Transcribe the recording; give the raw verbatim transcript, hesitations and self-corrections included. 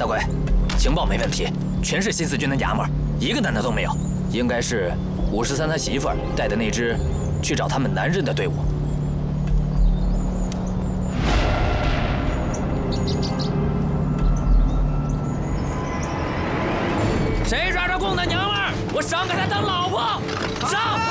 小鬼，情报没问题，全是新四军的娘们儿，一个男的都没有。应该是五十三他媳妇儿带的那支去找他们男人的队伍。谁抓着共的娘们儿，我赏给他当老婆，上！